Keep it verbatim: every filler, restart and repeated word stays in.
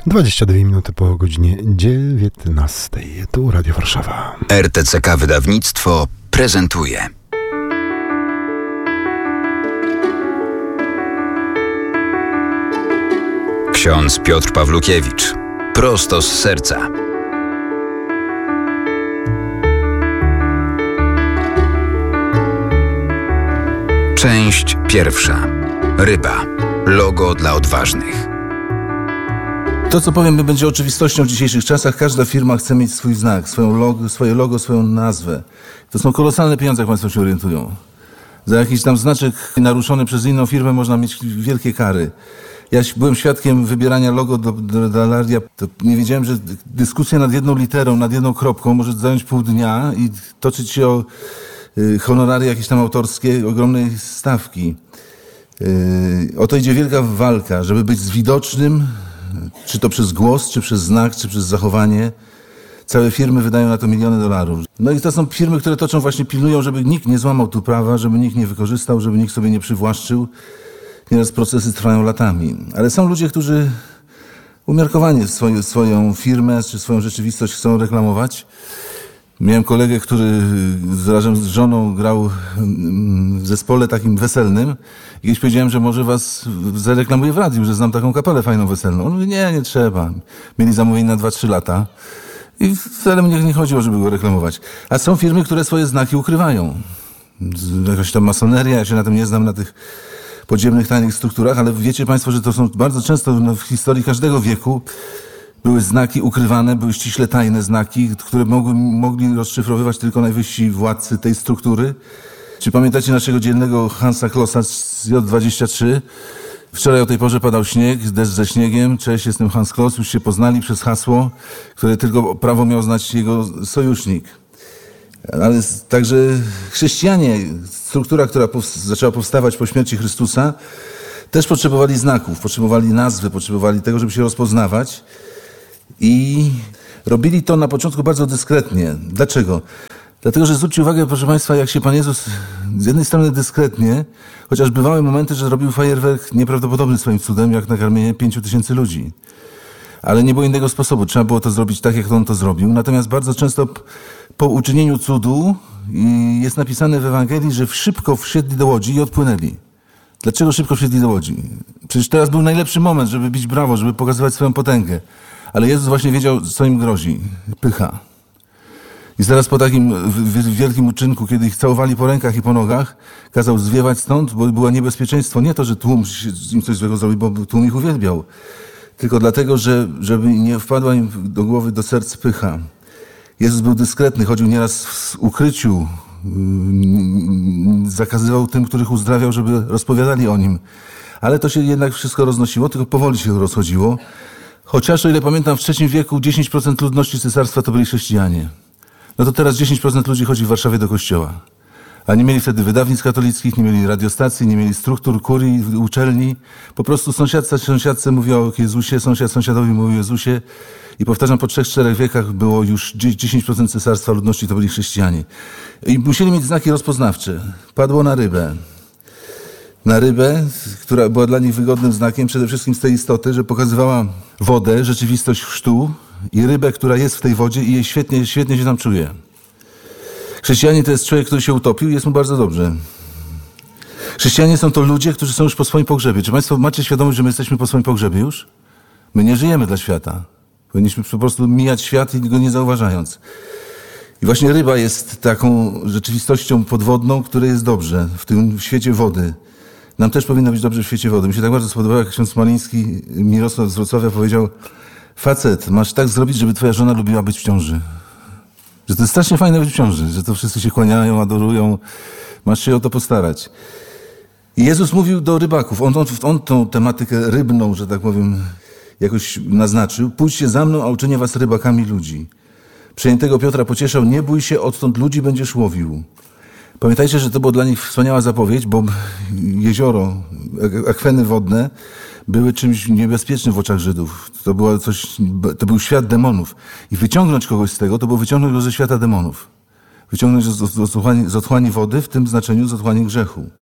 dwadzieścia dwie minuty po godzinie dziewiętnastej. Tu Radio Warszawa. R T C K Wydawnictwo prezentuje. Ksiądz Piotr Pawlukiewicz. Prosto z serca. Część pierwsza. Ryba. Logo dla odważnych. To, co powiem, będzie oczywistością w dzisiejszych czasach. Każda firma chce mieć swój znak, swoją logo, swoje logo, swoją nazwę. To są kolosalne pieniądze, jak Państwo się orientują. Za jakiś tam znaczek naruszony przez inną firmę można mieć wielkie kary. Ja byłem świadkiem wybierania logo do, do, do Alaria. To nie wiedziałem, że dyskusja nad jedną literą, nad jedną kropką może zająć pół dnia i toczyć się o y, honoraria jakieś tam autorskie, ogromnej stawki. Y, o to idzie wielka walka, żeby być widocznym, czy to przez głos, czy przez znak, czy przez zachowanie. Całe firmy wydają na to miliony dolarów. No i to są firmy, które toczą właśnie, pilnują, żeby nikt nie złamał tu prawa, żeby nikt nie wykorzystał, żeby nikt sobie nie przywłaszczył. Nieraz procesy trwają latami. Ale są ludzie, którzy umiarkowanie swoje, swoją firmę, czy swoją rzeczywistość chcą reklamować. Miałem kolegę, który razem z żoną grał w zespole takim weselnym. I kiedyś powiedziałem, że może was zareklamuję w radiu, że znam taką kapelę fajną weselną. On mówi, nie, nie trzeba. Mieli zamówienie na dwa trzy lata. I wcale mnie nie chodziło, żeby go reklamować. A są firmy, które swoje znaki ukrywają. Jakaś tam masoneria, ja się na tym nie znam, na tych podziemnych, tajnych strukturach, ale wiecie Państwo, że to są bardzo często w historii każdego wieku były znaki ukrywane, były ściśle tajne znaki, które mogły, mogli rozszyfrowywać tylko najwyżsi władcy tej struktury. Czy pamiętacie naszego dzielnego Hansa Klossa z J dwadzieścia trzy? Wczoraj o tej porze padał śnieg, deszcz ze śniegiem. Cześć, jestem Hans Kloss. Już się poznali przez hasło, które tylko prawo miał znać jego sojusznik. Ale także chrześcijanie, struktura, która pow- zaczęła powstawać po śmierci Chrystusa, też potrzebowali znaków, potrzebowali nazwy, potrzebowali tego, żeby się rozpoznawać. I robili to na początku bardzo dyskretnie. Dlaczego? Dlatego, że zwróćcie uwagę, proszę Państwa, jak się Pan Jezus z jednej strony dyskretnie, chociaż bywały momenty, że robił fajerwerk nieprawdopodobny swoim cudem, jak nakarmienie pięciu tysięcy ludzi. Ale nie było innego sposobu. Trzeba było to zrobić tak, jak on to zrobił. Natomiast bardzo często po uczynieniu cudu jest napisane w Ewangelii, że szybko wsiedli do łodzi i odpłynęli. Dlaczego szybko wsiedli do łodzi? Przecież teraz był najlepszy moment, żeby bić brawo, żeby pokazywać swoją potęgę. Ale Jezus właśnie wiedział, co im grozi. Pycha. I zaraz po takim wielkim uczynku, kiedy ich całowali po rękach i po nogach, kazał zwiewać stąd, bo było niebezpieczeństwo. Nie to, że tłum im coś złego zrobił, bo tłum ich uwielbiał. Tylko dlatego, że, żeby nie wpadła im do głowy, do serc pycha. Jezus był dyskretny, chodził nieraz w ukryciu, zakazywał tym, których uzdrawiał, żeby rozpowiadali o nim. Ale to się jednak wszystko roznosiło, tylko powoli się rozchodziło. Chociaż, o ile pamiętam, w trzecim wieku dziesięć procent ludności cesarstwa to byli chrześcijanie. No to teraz dziesięć procent ludzi chodzi w Warszawie do kościoła. A nie mieli wtedy wydawnictw katolickich, nie mieli radiostacji, nie mieli struktur, kurii, uczelni. Po prostu sąsiadca sąsiadce mówiła o Jezusie, sąsiad sąsiadowi mówił o Jezusie. I powtarzam, po trzech, czterech wiekach było już dziesięć procent cesarstwa ludności to byli chrześcijanie. I musieli mieć znaki rozpoznawcze. Padło na rybę. Na rybę, która była dla nich wygodnym znakiem, przede wszystkim z tej istoty, że pokazywała wodę, rzeczywistość chrztu i rybę, która jest w tej wodzie i jej świetnie, świetnie się tam czuje. Chrześcijanie to jest człowiek, który się utopił i jest mu bardzo dobrze. Chrześcijanie są to ludzie, którzy są już po swoim pogrzebie. Czy Państwo macie świadomość, że my jesteśmy po swoim pogrzebie już? My nie żyjemy dla świata. Powinniśmy po prostu mijać świat i go nie zauważając. I właśnie ryba jest taką rzeczywistością podwodną, której jest dobrze w tym świecie wody. Nam też powinno być dobrze w świecie wody. Mi się tak bardzo spodobało, jak ksiądz Smoliński, Mirosław z Wrocławia powiedział: facet, masz tak zrobić, żeby twoja żona lubiła być w ciąży. Że to jest strasznie fajne być w ciąży, że to wszyscy się kłaniają, adorują. Masz się o to postarać. I Jezus mówił do rybaków. On, on, on tą tematykę rybną, że tak powiem, jakoś naznaczył. Pójdźcie za mną, a uczynię was rybakami ludzi. Przejętego Piotra pocieszał: nie bój się, odtąd ludzi będziesz łowił. Pamiętajcie, że to była dla nich wspaniała zapowiedź, bo jezioro, akweny wodne były czymś niebezpiecznym w oczach Żydów. To, było coś, to był świat demonów. I wyciągnąć kogoś z tego, to było wyciągnąć go ze świata demonów. Wyciągnąć z, z, z, otchłani, z otchłani wody, w tym znaczeniu z otchłani grzechu.